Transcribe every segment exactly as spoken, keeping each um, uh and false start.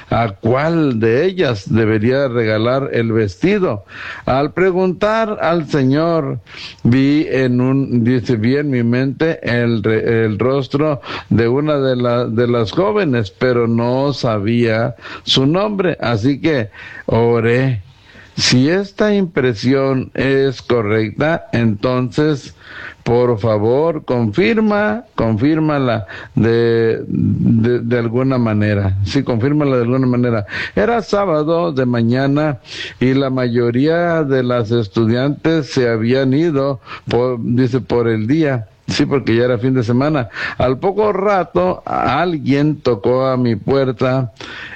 a cuál de ellas debería regalar el vestido. Al preguntar al Señor, vi en un, dice, vi en mi mente el, el rostro de una de, la, de las jóvenes, pero no sabía su nombre, así que oré. Si esta impresión es correcta, entonces, por favor, confirma, confírmala de, de, de alguna manera. Sí, confírmala de alguna manera. Era sábado de mañana y la mayoría de las estudiantes se habían ido, por, dice, por el día. Sí, porque ya era fin de semana. Al poco rato, alguien tocó a mi puerta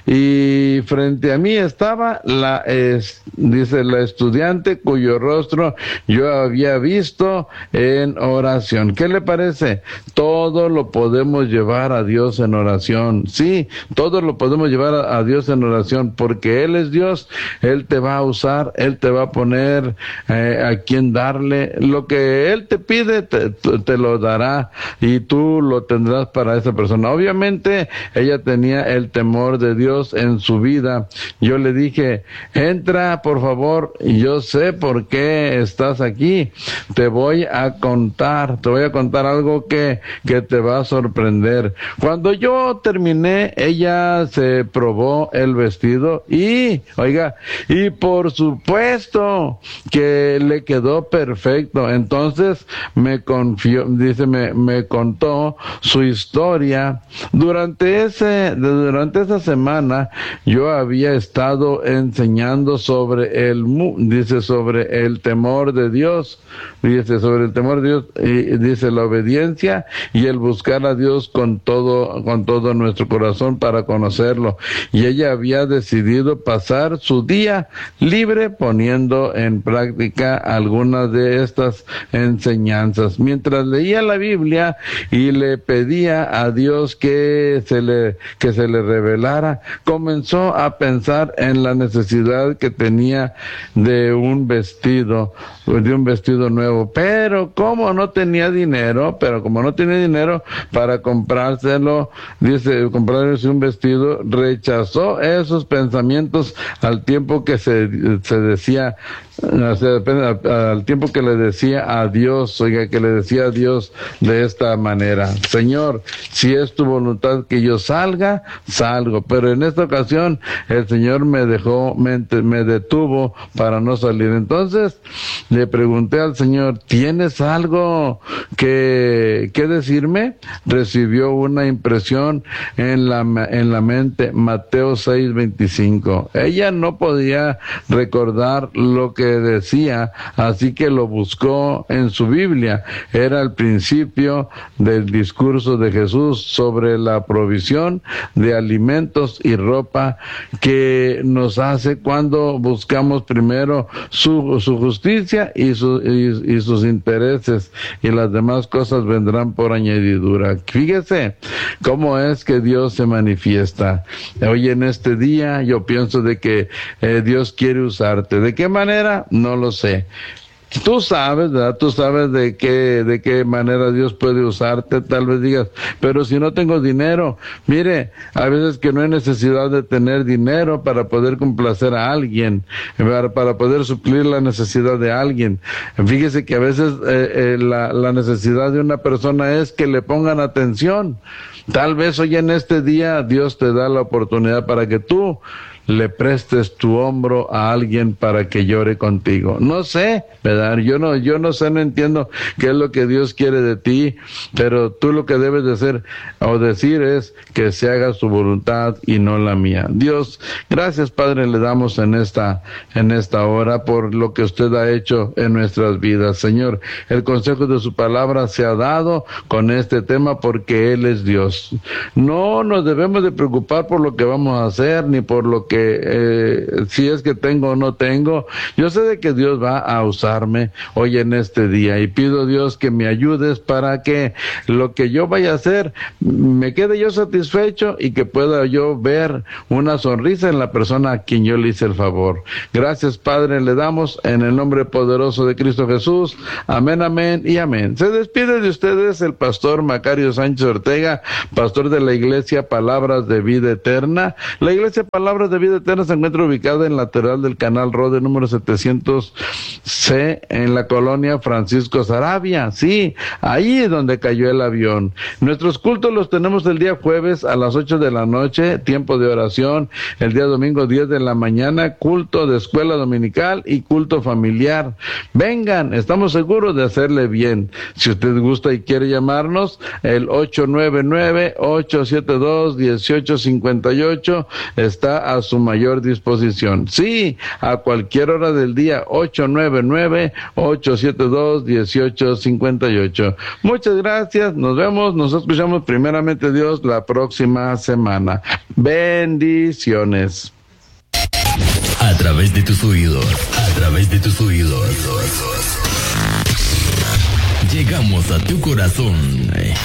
y frente a mí estaba la, es, dice, la estudiante cuyo rostro yo había visto en oración. ¿Qué le parece? Todo lo podemos llevar a Dios en oración. Sí, todo lo podemos llevar a, a Dios en oración, porque Él es Dios. Él te va a usar, Él te va a poner eh, a quien darle. Lo que Él te pide, te, te lo dará y tú lo tendrás para esa persona. Obviamente ella tenía el temor de Dios en su vida. Yo le dije, entra por favor, yo sé por qué estás aquí, te voy a contar, te voy a contar algo que, que te va a sorprender. Cuando yo terminé, ella se probó el vestido y, oiga, y por supuesto que le quedó perfecto. Entonces me confió, dice, me, me contó su historia. Durante ese, durante esa semana yo había estado enseñando sobre el, dice, sobre el temor de Dios, dice, sobre el temor de Dios, y dice, la obediencia y el buscar a Dios con todo, con todo nuestro corazón para conocerlo. Y ella había decidido pasar su día libre poniendo en práctica algunas de estas enseñanzas. Mientras leía la Biblia y le pedía a Dios que se le, que se le revelara, comenzó a pensar en la necesidad que tenía de un vestido, de un vestido nuevo. Pero como no tenía dinero, pero como no tenía dinero para comprárselo, dice, comprarse un vestido, rechazó esos pensamientos al tiempo que se, se decía, al tiempo que le decía a Dios, oiga, que le decía a Dios de esta manera: Señor, si es tu voluntad que yo salga, salgo. Pero en esta ocasión el Señor me dejó, me, me detuvo para no salir. Entonces le pregunté al Señor, ¿tienes algo que, que decirme? Recibió una impresión en la, en la mente, Mateo seis veinticinco. Ella no podía recordar lo que decía, así que lo buscó en su Biblia. Era el principio del discurso de Jesús sobre la provisión de alimentos y ropa que nos hace cuando buscamos primero su, su justicia y, su, y, y sus intereses, y las demás cosas vendrán por añadidura. Fíjese cómo es que Dios se manifiesta. Hoy en este día yo pienso de que eh, Dios quiere usarte. ¿De qué manera? No lo sé. Tú sabes, ¿verdad? Tú sabes de qué, de qué manera Dios puede usarte. Tal vez digas, pero si no tengo dinero. Mire, a veces que no hay necesidad de tener dinero para poder complacer a alguien, para, para poder suplir la necesidad de alguien. Fíjese que a veces eh, eh, la, la necesidad de una persona es que le pongan atención. Tal vez hoy en este día Dios te da la oportunidad para que tú le prestes tu hombro a alguien para que llore contigo. No sé, ¿verdad? Yo no, yo no sé, no entiendo qué es lo que Dios quiere de ti, pero tú lo que debes de hacer o decir es que se haga su voluntad y no la mía. Dios, gracias, Padre, le damos en esta, en esta hora por lo que usted ha hecho en nuestras vidas. Señor, el consejo de su palabra se ha dado con este tema porque Él es Dios. No nos debemos de preocupar por lo que vamos a hacer, ni por lo que eh, si es que tengo o no tengo. Yo sé de que Dios va a usarme hoy en este día y pido, Dios, que me ayudes para que lo que yo vaya a hacer me quede yo satisfecho y que pueda yo ver una sonrisa en la persona a quien yo le hice el favor. Gracias, Padre, le damos en el nombre poderoso de Cristo Jesús. Amén, amén y amén. Se despide de ustedes el pastor Macario Sánchez Ortega, pastor de la iglesia Palabras de Vida Eterna. La iglesia Palabras de Vida Eterna se encuentra ubicada en lateral del Canal Rode número setecientos C en la colonia Francisco Saravia. Sí, ahí es donde cayó el avión. Nuestros cultos los tenemos el día jueves a las ocho de la noche, tiempo de oración. El día domingo diez de la mañana, culto de escuela dominical y culto familiar. Vengan, estamos seguros de hacerle bien. Si usted gusta y quiere llamarnos, el ocho nueve nueve, ocho siete dos, uno ocho cinco ocho está a su mayor disposición. Sí, a cualquier hora del día, ocho nueve nueve, ocho siete dos, uno ocho cinco ocho. Muchas gracias, nos vemos, nos escuchamos primeramente Dios la próxima semana. Bendiciones. A través de tus oídos, a través de tus oídos, llegamos a tu corazón.